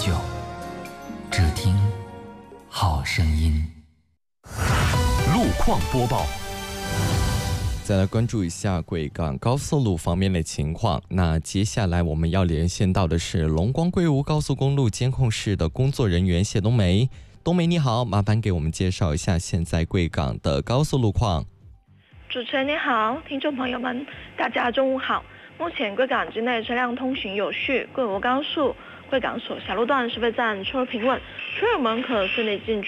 久，只听好声音。 路况播报。 再来关注一下贵港高速路方面的情况。那接下来我们要连线到的是龙光贵吴高速公路监控室的工作人员谢冬梅。冬梅你好，麻烦给我们介绍一下现在贵港的高速路况。 主持人你好，听众朋友们，大家中午好。目前贵港之内车辆通行有序，贵吴高速贵港所辖路段收费站出入平稳，出入门可顺利进出。